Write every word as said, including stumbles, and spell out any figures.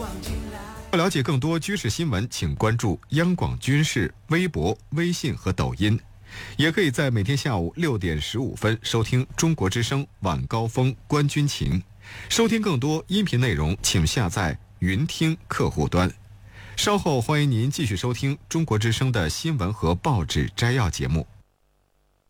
要了解更多军事新闻，请关注央广军事微博、微信和抖音，也可以在每天下午六点十五分收听中国之声晚高峰观军情。收听更多音频内容，请下载云听客户端。稍后欢迎您继续收听中国之声的新闻和报纸摘要节目。